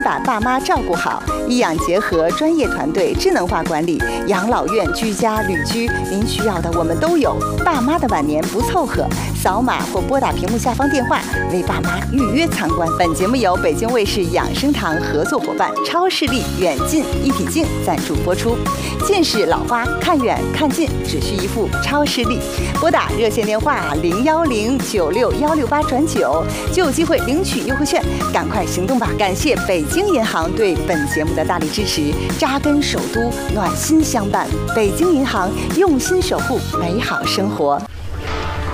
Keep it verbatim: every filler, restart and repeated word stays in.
把爸妈照顾好，医养结合，专业团队，智能化管理，养老院、居家、旅居，您需要的我们都有。爸妈的晚年不凑合，扫码或拨打屏幕下方电话为爸妈预约参观。本节目由北京卫视养生堂合作伙伴超视力远近一体镜赞助播出。近视老花看远看近只需一副超视力，拨打热线电话零幺零九六幺六八转九就有机会领取优惠券，赶快行动吧！感谢北京银行对本节目的大力支持，扎根首都，暖心相伴。北京银行用心守护美好生活。